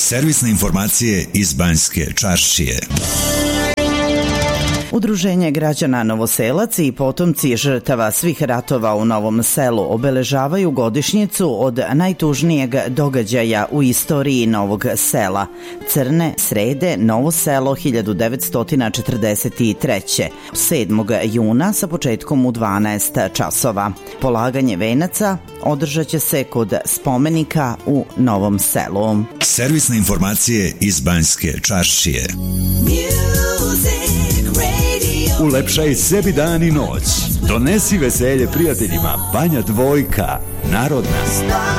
Servisne informacije iz Banjske Čaršije. Udruženje građana Novoselac i potomci žrtava svih ratova u Novom Selu obeležavaju godišnjicu od najtužnijeg događaja u istoriji Novog Sela, Crne srede, Novo Selo 1943. 7. juna sa početkom u 12 časova. Polaganje venaca održat će se kod spomenika u Novom Selu. Servisne informacije iz Banjske Čaršije. Ulepšaj sebi dan i noć. Donesi veselje prijateljima. Banja Dvojka. Narodna.